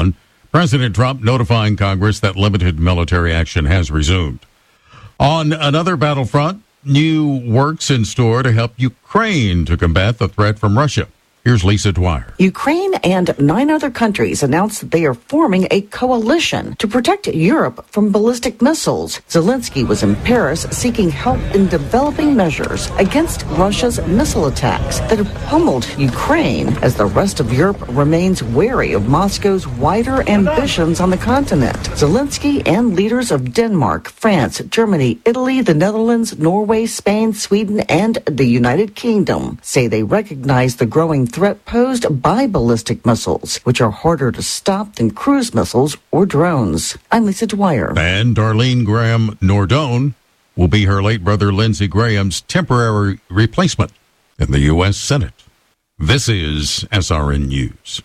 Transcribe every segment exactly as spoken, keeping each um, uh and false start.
on. President Trump notifying Congress that limited military action has resumed. On another battlefront, new works in store to help Ukraine to combat the threat from Russia. Here's Lisa Dwyer. Ukraine and nine other countries announced that they are forming a coalition to protect Europe from ballistic missiles. Zelensky was in Paris seeking help in developing measures against Russia's missile attacks that have pummeled Ukraine as the rest of Europe remains wary of Moscow's wider ambitions on the continent. Zelensky and leaders of Denmark, France, Germany, Italy, the Netherlands, Norway, Spain, Sweden, and the United Kingdom say they recognize the growing threat posed by ballistic missiles, which are harder to stop than cruise missiles or drones. I'm Lisa Dwyer. And Darlene Graham Nordone will be her late brother Lindsey Graham's temporary replacement in the U S Senate. This is S R N News.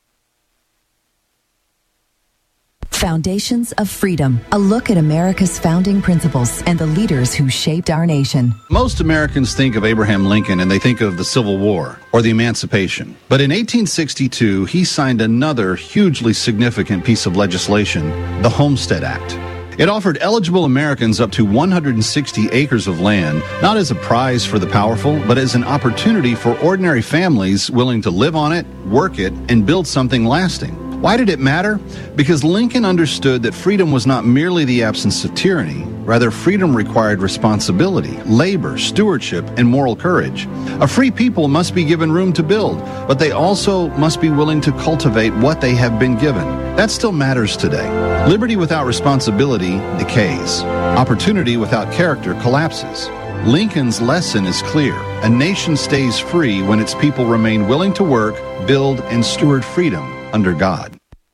Foundations of Freedom, a look at America's founding principles and the leaders who shaped our nation. Most Americans think of Abraham Lincoln and they think of the Civil War or the Emancipation. But in eighteen sixty-two, he signed another hugely significant piece of legislation, the Homestead Act. It offered eligible Americans up to one hundred sixty acres of land, not as a prize for the powerful, but as an opportunity for ordinary families willing to live on it, work it, and build something lasting. Why did it matter? Because Lincoln understood that freedom was not merely the absence of tyranny. Rather, freedom required responsibility, labor, stewardship, and moral courage. A free people must be given room to build, but they also must be willing to cultivate what they have been given. That still matters today. Liberty without responsibility decays. Opportunity without character collapses. Lincoln's lesson is clear. A nation stays free when its people remain willing to work, build, and steward freedom under God.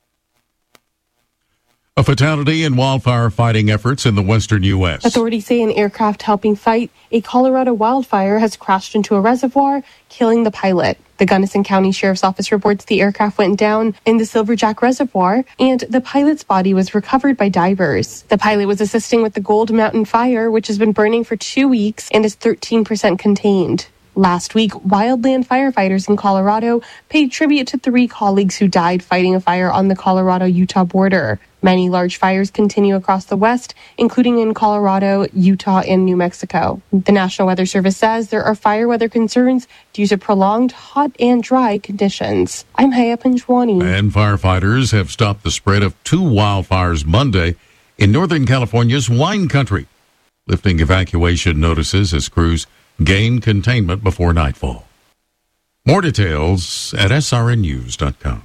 A fatality in wildfire fighting efforts in the western U S. Authorities say an aircraft helping fight a Colorado wildfire has crashed into a reservoir, killing the pilot. The Gunnison County Sheriff's Office reports the aircraft went down in the Silverjack Reservoir, and the pilot's body was recovered by divers. The pilot was assisting with the Gold Mountain Fire, which has been burning for two weeks and is thirteen percent contained. Last week, wildland firefighters in Colorado paid tribute to three colleagues who died fighting a fire on the Colorado-Utah border. Many large fires continue across the West, including in Colorado, Utah, and New Mexico. The National Weather Service says there are fire weather concerns due to prolonged hot and dry conditions. I'm Haya Panjwani. And firefighters have stopped the spread of two wildfires Monday in Northern California's wine country, lifting evacuation notices as crews gain containment before nightfall. More details at S R N news dot com.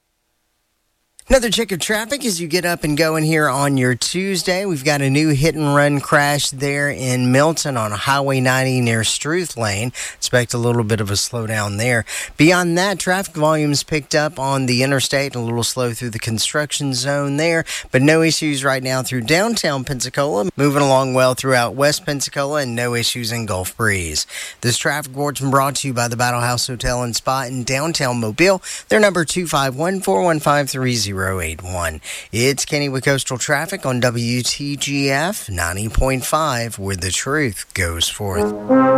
Another check of traffic as you get up and going here on your Tuesday. We've got a new hit-and-run crash there in Milton on Highway ninety near Struth Lane. Expect a little bit of a slowdown there. Beyond that, traffic volumes picked up on the interstate, a little slow through the construction zone there, but no issues right now through downtown Pensacola. Moving along well throughout West Pensacola and no issues in Gulf Breeze. This traffic report's been brought to you by the Battle House Hotel and Spa in downtown Mobile. Their number two five one, four one five, three zero eight one. It's Kenny with Coastal Traffic on W T G F ninety point five, where the truth goes forth.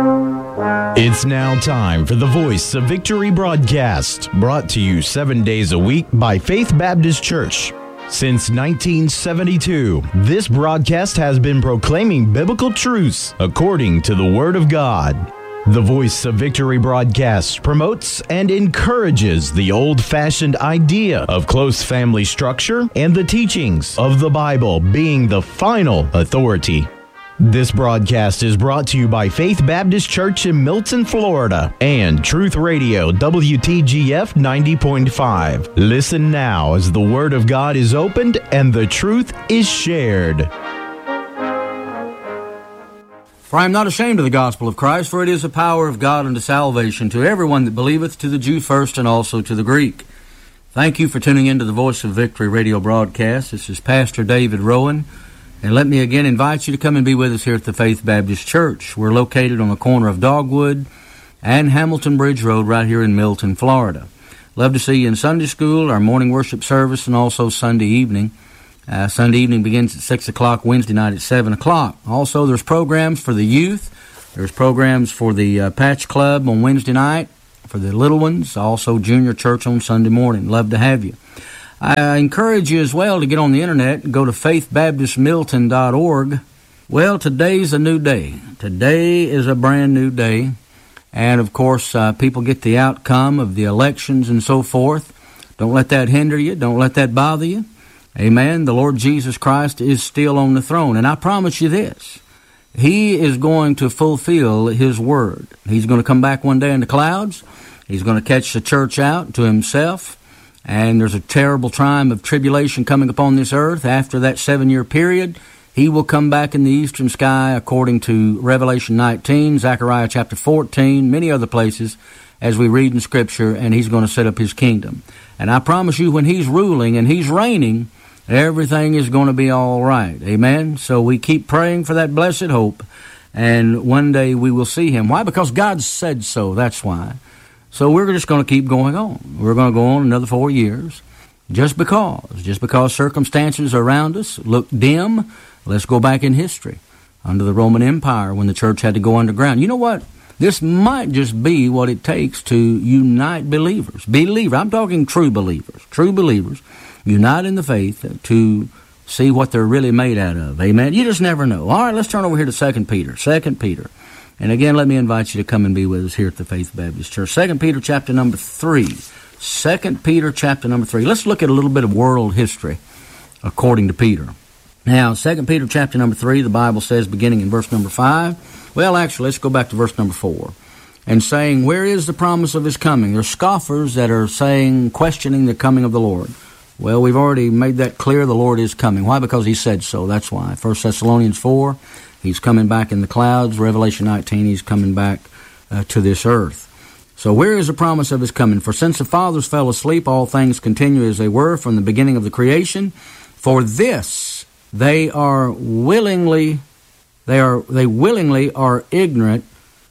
It's now time for the Voice of Victory broadcast, brought to you seven days a week by Faith Baptist Church. Since nineteen seventy-two, this broadcast has been proclaiming biblical truths according to the Word of God. The Voice of Victory broadcast promotes and encourages the old-fashioned idea of close family structure and the teachings of the Bible being the final authority. This broadcast is brought to you by Faith Baptist Church in Milton, Florida, and Truth Radio W T G F ninety point five. Listen now as the Word of God is opened and the truth is shared. For I am not ashamed of the gospel of Christ, for it is the power of God unto salvation to everyone that believeth, to the Jew first and also to the Greek. Thank you for tuning in to the Voice of Victory radio broadcast. This is Pastor David Rowan, and let me again invite you to come and be with us here at the Faith Baptist Church. We're located on the corner of Dogwood and Hamilton Bridge Road right here in Milton, Florida. Love to see you in Sunday school, our morning worship service, and also Sunday evening. Uh, Sunday evening begins at six o'clock, Wednesday night at seven o'clock. Also, there's programs for the youth. There's programs for the uh, Patch Club on Wednesday night, for the little ones. Also, junior church on Sunday morning. Love to have you. I encourage you as well to get on the internet and go to faith baptist milton dot org. Well, today's a new day. Today is a brand new day. And, of course, uh, people get the outcome of the elections and so forth. Don't let that hinder you. Don't let that bother you. Amen. The Lord Jesus Christ is still on the throne. And I promise you this. He is going to fulfill His word. He's going to come back one day in the clouds. He's going to catch the church out to Himself. And there's a terrible time of tribulation coming upon this earth. After that seven-year period, He will come back in the eastern sky according to Revelation nineteen, Zechariah chapter fourteen, many other places as we read in Scripture, and He's going to set up His kingdom. And I promise you, when He's ruling and He's reigning, everything is going to be all right. Amen? So we keep praying for that blessed hope, and one day we will see Him. Why? Because God said so. That's why. So we're just going to keep going on. We're going to go on another four years just because. Just because circumstances around us look dim. Let's go back in history. Under the Roman Empire, when the church had to go underground. You know what? This might just be what it takes to unite believers. Believer, I'm talking true believers. True believers unite in the faith to see what they're really made out of. Amen? You just never know. All right, let's turn over here to Second Peter. Second Peter. And again, let me invite you to come and be with us here at the Faith Baptist Church. Second Peter chapter number three. Second Peter chapter number three. Let's look at a little bit of world history according to Peter. Now, Second Peter chapter number three, the Bible says, beginning in verse number five. Well, actually, let's go back to verse number four. And saying, where is the promise of His coming? There are scoffers that are saying, questioning the coming of the Lord. Well, we've already made that clear. The Lord is coming. Why? Because He said so. That's why. First Thessalonians four, He's coming back in the clouds. Revelation nineteen, He's coming back uh, to this earth. So where is the promise of His coming? For since the fathers fell asleep, all things continue as they were from the beginning of the creation. For this they are willingly, they are they willingly are ignorant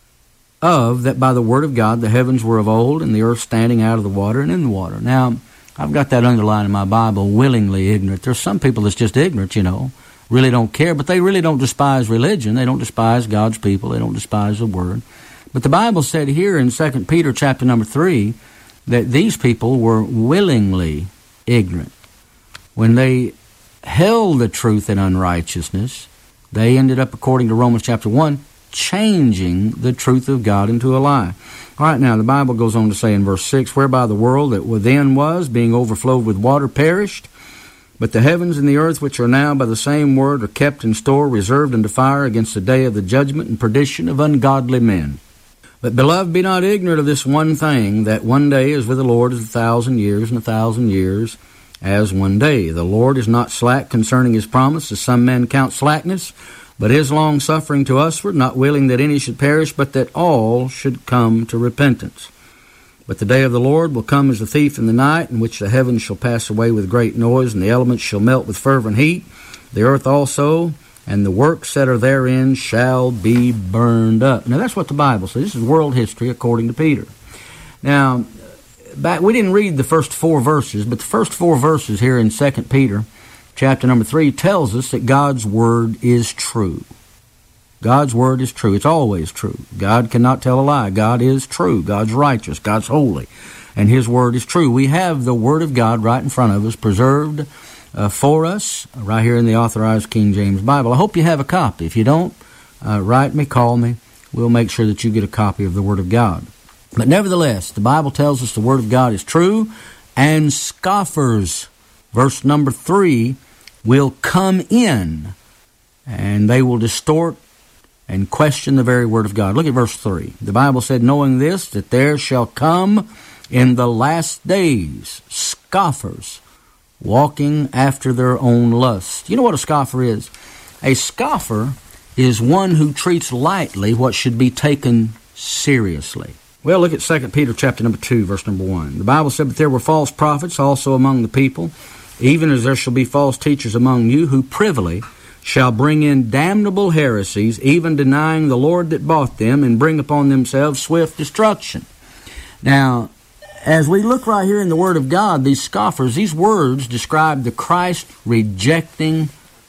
of, that by the word of God the heavens were of old, and the earth standing out of the water and in the water. Now, I've got that underlined in my Bible, willingly ignorant. There's some people that's just ignorant, you know, really don't care, but they really don't despise religion. They don't despise God's people. They don't despise the Word. But the Bible said here in Second Peter chapter number three that these people were willingly ignorant. When they held the truth in unrighteousness, they ended up, according to Romans chapter one, changing the truth of God into a lie. All right, now the Bible goes on to say in verse six, whereby the world that then was, being overflowed with water, perished. But the heavens and the earth, which are now by the same word, are kept in store, reserved unto fire against the day of the judgment and perdition of ungodly men. But, beloved, be not ignorant of this one thing, that one day is with the Lord as a thousand years, and a thousand years as one day. The Lord is not slack concerning His promise, as some men count slackness, but is long-suffering to usward, not willing that any should perish, but that all should come to repentance. But the day of the Lord will come as a thief in the night, in which the heavens shall pass away with great noise, and the elements shall melt with fervent heat. The earth also, and the works that are therein shall be burned up. Now, that's what the Bible says. This is world history according to Peter. Now, back we didn't read the first four verses, but the first four verses here in Second Peter chapter number three tells us that God's Word is true. God's Word is true. It's always true. God cannot tell a lie. God is true. God's righteous. God's holy. And His Word is true. We have the Word of God right in front of us, preserved uh, for us, right here in the Authorized King James Bible. I hope you have a copy. If you don't, uh, write me, call me. We'll make sure that you get a copy of the Word of God. But nevertheless, the Bible tells us the Word of God is true, and scoffers, verse number three, will come in, and they will distort and question the very Word of God. Look at verse three. The Bible said, knowing this, that there shall come in the last days scoffers, walking after their own lust. You know what a scoffer is? A scoffer is one who treats lightly what should be taken seriously. Well, look at Second Peter chapter number two, verse number one. The Bible said, but there were false prophets also among the people, even as there shall be false teachers among you, who privily shall bring in damnable heresies, even denying the Lord that bought them, and bring upon themselves swift destruction. Now, as we look right here in the Word of God, these scoffers, these words describe the Christ-rejecting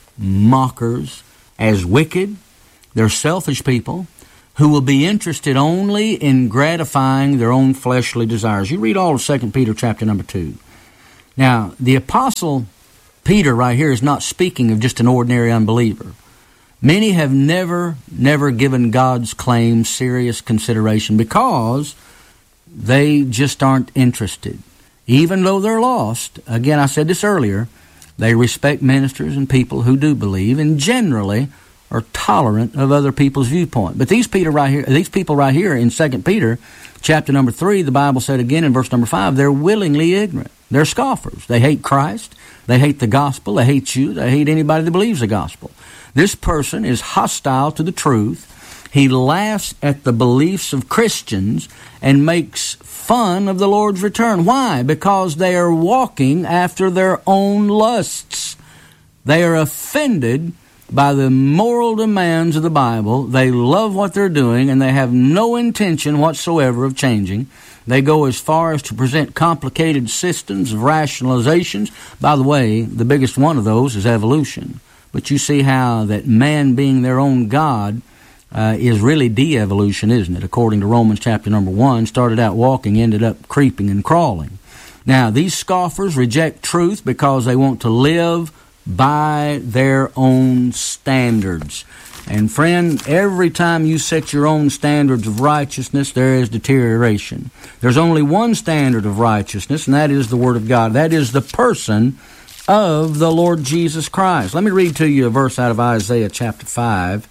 mockers as wicked. They're selfish people who will be interested only in gratifying their own fleshly desires. You read all of Second Peter chapter number two. Now, the Apostle Peter right here is not speaking of just an ordinary unbeliever. Many have never, never given God's claims serious consideration because they just aren't interested. Even though they're lost, again, I said this earlier, they respect ministers and people who do believe and generally are tolerant of other people's viewpoint. But these Peter right here, these people right here in Second Peter chapter number three, the Bible said again in verse number five, they're willingly ignorant. They're scoffers. They hate Christ. They hate the gospel. They hate you. They hate anybody that believes the gospel. This person is hostile to the truth. He laughs at the beliefs of Christians and makes fun of the Lord's return. Why? Because they are walking after their own lusts. They are offended by the moral demands of the Bible. They love what they're doing, and they have no intention whatsoever of changing. They go as far as to present complicated systems of rationalizations. By the way, the biggest one of those is evolution. But you see how that man being their own God uh, is really de-evolution, isn't it? According to Romans chapter number one, started out walking, ended up creeping and crawling. Now, these scoffers reject truth because they want to live by their own standards. And friend, every time you set your own standards of righteousness, there is deterioration. There's only one standard of righteousness, and that is the Word of God. That is the person of the Lord Jesus Christ. Let me read to you a verse out of Isaiah chapter five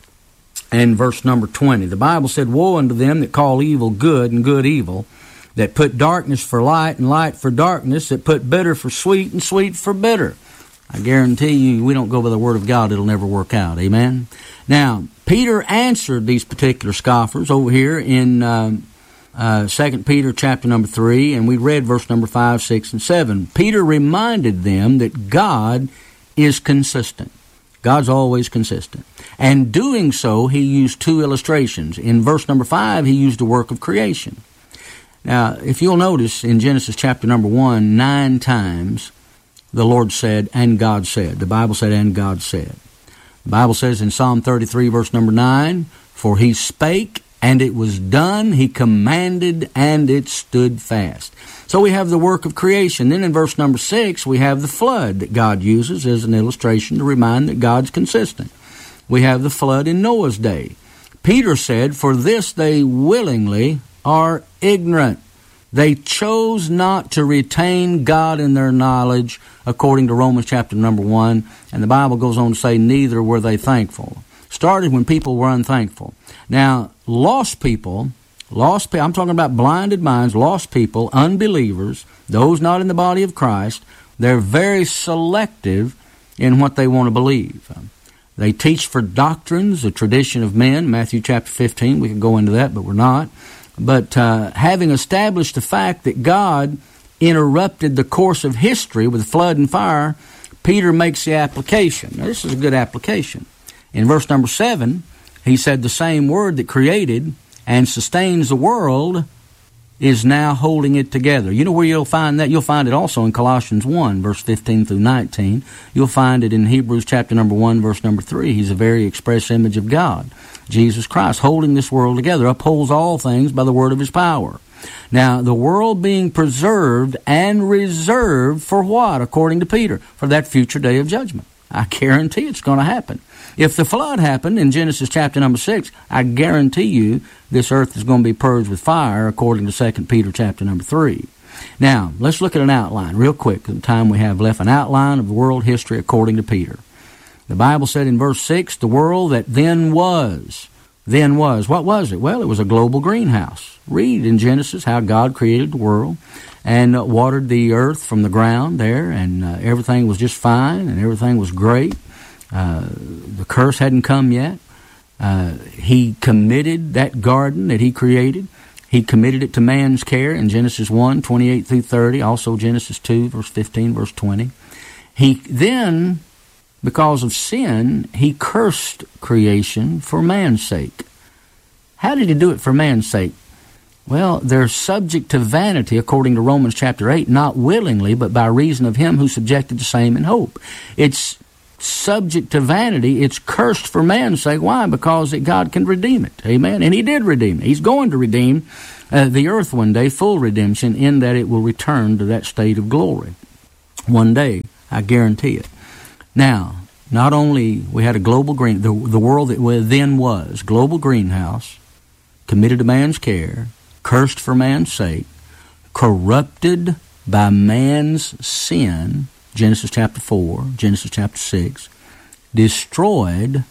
and verse number twenty. The Bible said, "Woe unto them that call evil good and good evil, that put darkness for light and light for darkness, that put bitter for sweet and sweet for bitter." I guarantee you, we don't go by the Word of God, it'll never work out. Amen? Now, Peter answered these particular scoffers over here in uh, uh, Second Peter chapter number three, and we read verse number five, six, and seven. Peter reminded them that God is consistent. God's always consistent. And doing so, he used two illustrations. In verse number five, he used the work of creation. Now, if you'll notice in Genesis chapter number one, nine times, the Lord said, and God said. The Bible said, and God said. The Bible says in Psalm thirty-three, verse number nine, "For he spake, and it was done. He commanded, and it stood fast." So we have the work of creation. Then in verse number six, we have the flood that God uses as an illustration to remind that God's consistent. We have the flood in Noah's day. Peter said, "For this they willingly are ignorant." They chose not to retain God in their knowledge, according to Romans chapter number one. And the Bible goes on to say, neither were they thankful. Started when people were unthankful. Now, lost people, lost people, I'm talking about blinded minds, lost people, unbelievers, those not in the body of Christ, they're very selective in what they want to believe. They teach for doctrines, the tradition of men, Matthew chapter fifteen. We could go into that, but we're not. But uh, having established the fact that God interrupted the course of history with flood and fire, Peter makes the application. Now, this is a good application. In verse number seven, he said the same word that created and sustains the world is now holding it together. You know where you'll find that? You'll find it also in Colossians one, verse fifteen through nineteen. You'll find it in Hebrews chapter number one, verse number three. He's a very express image of God. Jesus Christ, holding this world together, upholds all things by the word of his power. Now, the world being preserved and reserved for what, according to Peter? For that future day of judgment. I guarantee it's going to happen. If the flood happened in Genesis chapter number six, I guarantee you this earth is going to be purged with fire, according to Second Peter chapter number three. Now, let's look at an outline real quick, the time we have left, an outline of world history according to Peter. The Bible said in verse six, the world that then was, then was. What was it? Well, it was a global greenhouse. Read in Genesis how God created the world and uh, watered the earth from the ground there, and uh, everything was just fine, and everything was great. Uh, the curse hadn't come yet. Uh, he committed that garden that he created. He committed it to man's care in Genesis one, twenty-eight through thirty, also Genesis two, verse fifteen, verse twenty. He then, because of sin, he cursed creation for man's sake. How did he do it for man's sake? Well, they're subject to vanity, according to Romans chapter eight, not willingly, but by reason of him who subjected the same in hope. It's subject to vanity. It's cursed for man's sake. Why? Because that God can redeem it. Amen? And he did redeem it. He's going to redeem uh, the earth one day, full redemption, in that it will return to that state of glory. one day. I guarantee it. Now, not only we had a global green, the, the world that then was, global greenhouse, committed to man's care, cursed for man's sake, corrupted by man's sin, Genesis chapter four, Genesis chapter six, destroyed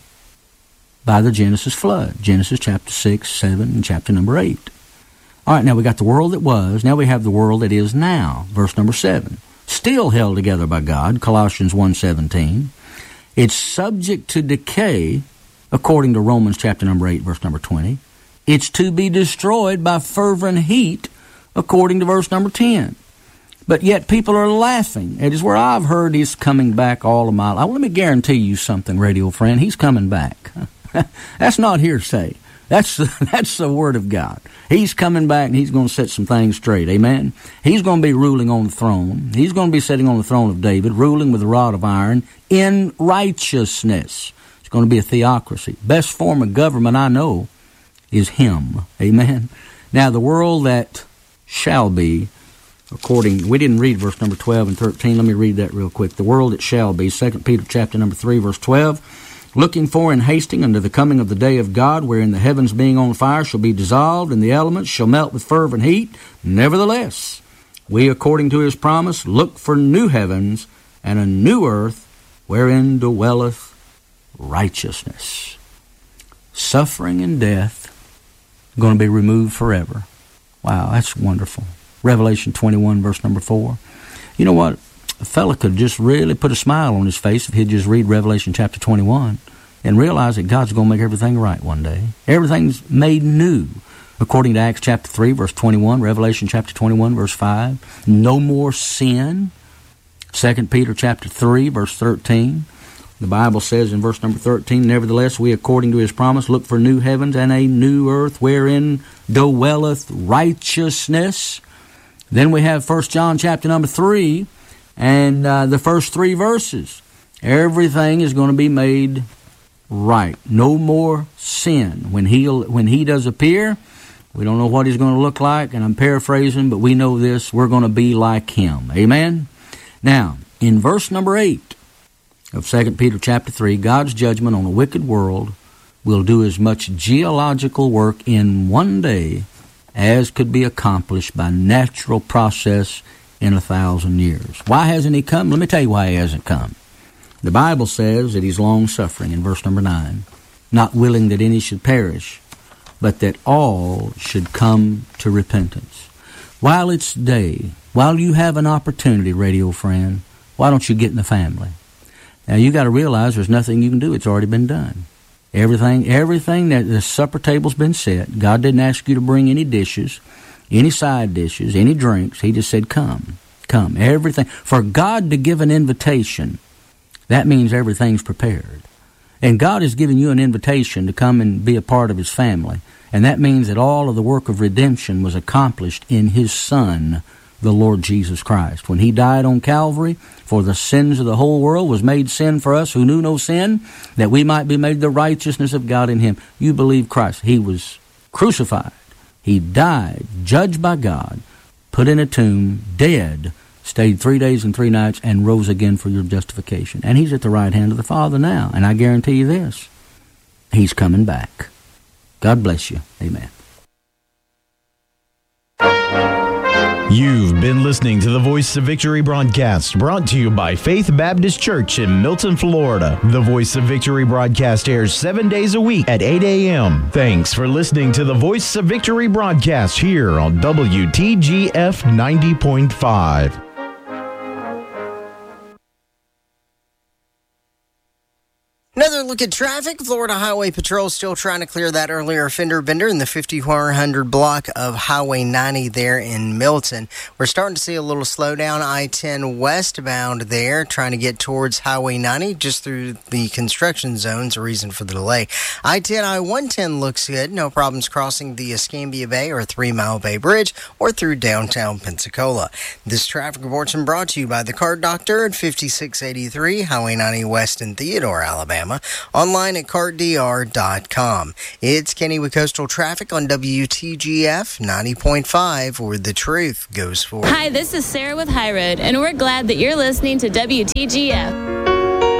by the Genesis flood, Genesis chapter six, seven, and chapter number eight. All right, now we got the world that was, now we have the world that is now, verse number seven. Still held together by God, Colossians one seventeen. It's subject to decay, according to Romans chapter number eight, verse number twenty. It's to be destroyed by fervent heat, according to verse number ten. But yet people are laughing. It is where I've heard he's coming back all of my life. Let me guarantee you something, radio friend. He's coming back. That's not hearsay. That's the, that's the Word of God. He's coming back and he's going to set some things straight. Amen? He's going to be ruling on the throne. He's going to be sitting on the throne of David, ruling with a rod of iron in righteousness. It's going to be a theocracy. Best form of government I know is Him. Amen? Now, the world that shall be, according, we didn't read verse number twelve and thirteen. Let me read that real quick. The world that shall be, Second Peter chapter number three, verse twelve. Looking for and hasting unto the coming of the day of God, wherein the heavens being on fire shall be dissolved, and the elements shall melt with fervent heat. Nevertheless, we, according to His promise, look for new heavens and a new earth, wherein dwelleth righteousness. Suffering and death going to be removed forever. Wow, that's wonderful. Revelation twenty-one, verse number four. You know what? A fella could just really put a smile on his face if he'd just read Revelation chapter twenty-one and realize that God's going to make everything right one day. Everything's made new. According to Acts chapter three, verse twenty-one, Revelation chapter twenty-one, verse five. No more sin. Second Peter chapter three, verse thirteen. The Bible says in verse number thirteen, Nevertheless, we, according to His promise, look for new heavens and a new earth wherein dwelleth righteousness. Then we have First John chapter number three, and uh, the first three verses. Everything is going to be made right. No more sin. When he when he does appear, we don't know what He's going to look like, and I'm paraphrasing, but we know this, we're going to be like Him. Amen? Now, in verse number eight of Second Peter chapter three, God's judgment on a wicked world will do as much geological work in one day as could be accomplished by natural process in a thousand years. Why hasn't He come? Let me tell you why He hasn't come. The Bible says that He's long-suffering in verse number nine, not willing that any should perish, but that all should come to repentance. While it's day, while you have an opportunity, radio friend, why don't you get in the family? Now, you got to realize there's nothing you can do. It's already been done. Everything, everything that the supper table's been set. God didn't ask you to bring any dishes, any side dishes, any drinks. He just said, come, come, everything. For God to give an invitation, that means everything's prepared. And God has given you an invitation to come and be a part of His family. And that means that all of the work of redemption was accomplished in His Son, the Lord Jesus Christ. When He died on Calvary for the sins of the whole world, was made sin for us who knew no sin, that we might be made the righteousness of God in Him. You believe Christ. He was crucified. He died, judged by God, put in a tomb, dead, stayed three days and three nights, and rose again for your justification. And He's at the right hand of the Father now. And I guarantee you this, He's coming back. God bless you. Amen. You've been listening to the Voice of Victory broadcast, brought to you by Faith Baptist Church in Milton, Florida. The Voice of Victory broadcast airs seven days a week at eight a.m. Thanks for listening to the Voice of Victory broadcast here on W T G F ninety point five. Another look at traffic. Florida Highway Patrol still trying to clear that earlier fender bender in the fifty-four hundred block of Highway ninety there in Milton. We're starting to see a little slowdown I ten westbound there, trying to get towards Highway ninety just through the construction zone's a reason for the delay. I ten, I one ten looks good. No problems crossing the Escambia Bay or Three Mile Bay Bridge or through downtown Pensacola. This traffic report's been brought to you by the Car Doctor at fifty-six eighty-three Highway ninety West in Theodore, Alabama. online at cart d r dot com. It's Kenny with Coastal Traffic on W T G F ninety point five, where the truth goes forward. Hi, this is Sarah with High Road, and we're glad that you're listening to W T G F.